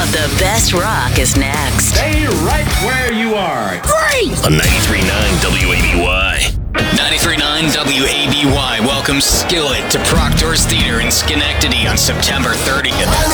The best rock is next. Stay right where you are. Great! On 93.9 WABY. 93.9 WABY welcomes Skillet to Proctor's Theater in Schenectady on September 30th.